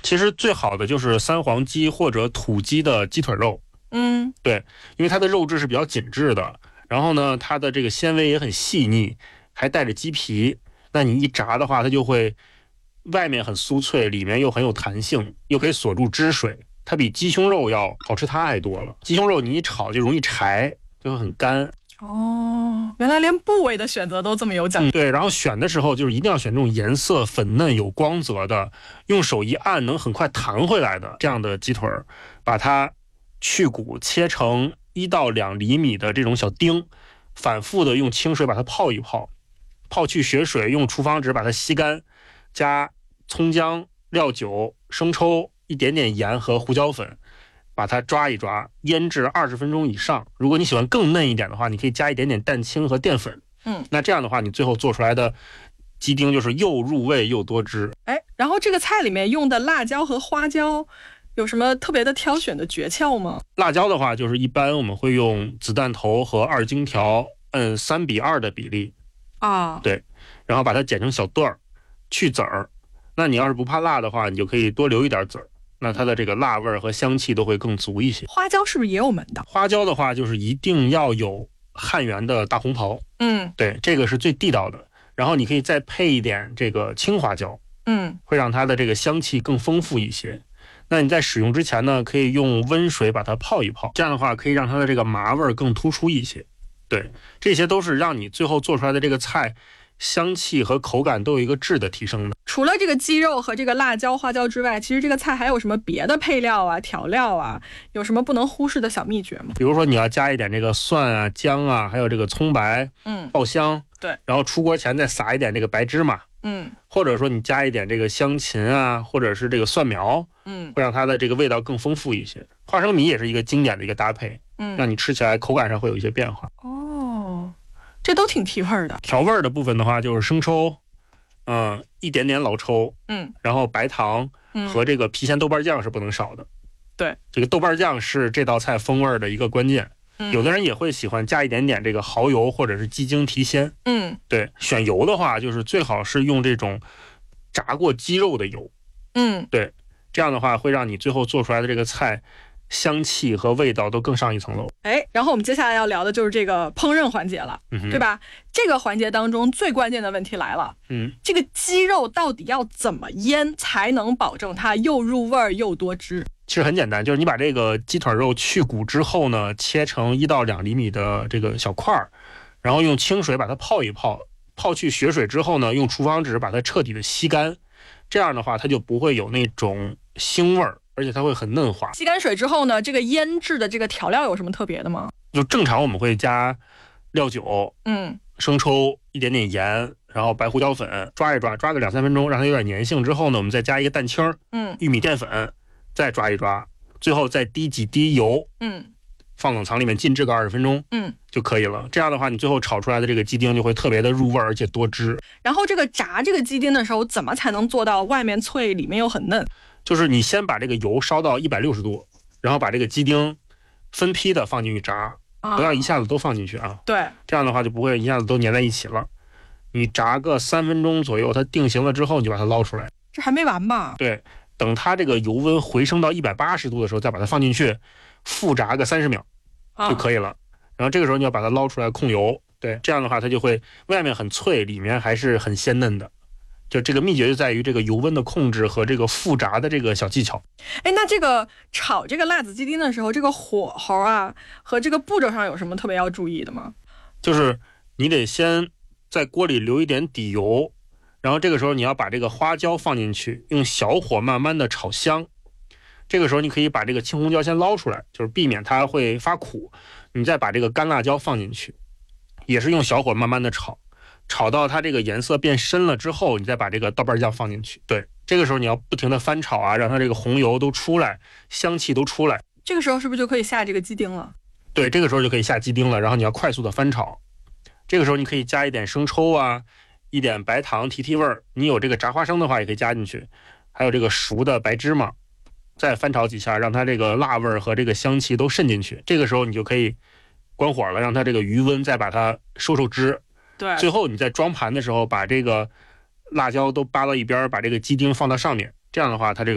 其实最好的就是三黄鸡或者土鸡的鸡腿肉。对，因为它的肉质是比较紧致的，然后呢，它的这个纤维也很细腻，还带着鸡皮。那你一炸的话，它就会外面很酥脆，里面又很有弹性，又可以锁住汁水。它比鸡胸肉要好吃太多了。鸡胸肉你一炒就容易柴，就会很干。 原来连部位的选择都这么有讲究。 对，然后选的时候就是一定要选这种颜色粉嫩有光泽的，用手一按能很快弹回来的这样的鸡腿，把它去骨切成1到2厘米的这种小丁，反复的用清水把它泡一泡，泡去血水，用厨房纸把它吸干，加葱姜、料酒、生抽、一点点盐和胡椒粉，把它抓一抓，腌制20分钟以上。如果你喜欢更嫩一点的话，你可以加一点点蛋清和淀粉。那这样的话，你最后做出来的鸡丁就是又入味又多汁。 然后这个菜里面用的辣椒和花椒有什么特别的挑选的诀窍吗？ 辣椒的话，就是一般我们会用子弹头和2荆条按3:2的比例对，然后把它剪成小段儿，去籽儿。那你要是不怕辣的话，你就可以多留一点籽儿，那它的这个辣味和香气都会更足一些。 花椒是不是也有门道？ 花椒的话，就是一定要有汉源的大红袍，对，这个是最地道的。然后你可以再配一点这个青花椒，会让它的这个香气更丰富一些。那你在使用之前呢，可以用温水把它泡一泡，这样的话可以让它的这个麻味更突出一些。对，这些都是让你最后做出来的这个菜香气和口感都有一个质的提升的。 除了这个鸡肉和这个辣椒花椒之外，其实这个菜还有什么别的配料啊调料啊，有什么不能忽视的小秘诀吗？ 比如说你要加一点这个蒜啊姜啊，还有这个葱白，爆香。 对， 然后出锅前再撒一点这个白芝麻，或者说你加一点这个香芹啊，或者是这个蒜苗，会让它的这个味道更丰富一些。花生米也是一个经典的一个搭配，让你吃起来口感上会有一些变化。 这都挺提味儿的。 调味儿的部分的话，就是生抽，一点点老抽，然后白糖和这个郫县豆瓣酱是不能少的。 对， 这个豆瓣酱是这道菜风味的一个关键。有的人也会喜欢加一点点这个蚝油或者是鸡精提鲜。对，选油的话就是最好是用这种炸过鸡肉的油。对，这样的话会让你最后做出来的这个菜香气和味道都更上一层楼。 然后我们接下来要聊的就是这个烹饪环节了，对吧？这个环节当中最关键的问题来了，这个鸡肉到底要怎么腌才能保证它又入味又多汁？ 其实很简单，就是你把这个鸡腿肉去骨之后呢，切成1到2厘米的这个小块儿，然后用清水把它泡一泡，泡去血水之后呢，用厨房纸把它彻底的吸干，这样的话它就不会有那种腥味儿，而且它会很嫩滑。 吸干水之后呢，这个腌制的这个调料有什么特别的吗？ 就正常我们会加料酒，生抽，一点点盐，然后白胡椒粉，抓一抓，抓个2-3分钟，让它有点粘性之后呢，我们再加一个蛋清，玉米淀粉，再抓一抓，最后再滴几滴油，放冷藏里面静置个20分钟，就可以了。这样的话，你最后炒出来的这个鸡丁就会特别的入味，而且多汁。 然后这个炸这个鸡丁的时候，怎么才能做到外面脆，里面又很嫩？ 就是你先把这个油烧到160度，然后把这个鸡丁分批的放进去炸，不要一下子都放进去啊。 对， 这样的话就不会一下子都粘在一起了。你炸个3分钟左右，它定型了之后，你就把它捞出来。 这还没完吧？ 对，等它这个油温回升到180度的时候，再把它放进去，复炸个30秒就可以了。然后这个时候你要把它捞出来控油，对，这样的话它就会外面很脆，里面还是很鲜嫩的。就这个秘诀就在于这个油温的控制和这个复炸的这个小技巧。 那这个炒这个辣子鸡丁的时候，这个火候啊和这个步骤上有什么特别要注意的吗？ 就是你得先在锅里留一点底油，然后这个时候你要把这个花椒放进去，用小火慢慢的炒香。这个时候你可以把这个青红椒先捞出来，就是避免它会发苦。你再把这个干辣椒放进去，也是用小火慢慢的炒，炒到它这个颜色变深了之后，你再把这个豆瓣酱放进去。对，这个时候你要不停的翻炒啊，让它这个红油都出来，香气都出来。 这个时候是不是就可以下这个鸡丁了？ 对，这个时候就可以下鸡丁了，然后你要快速的翻炒。这个时候你可以加一点生抽啊，一点白糖提味儿。你有这个炸花生的话也可以加进去，还有这个熟的白芝麻，再翻炒几下，让它这个辣味和这个香气都渗进去。这个时候你就可以关火了，让它这个余温再把它收汁。 对， 最后你在装盘的时候把这个辣椒都扒到一边，把这个鸡丁放到上面，这样的话它这个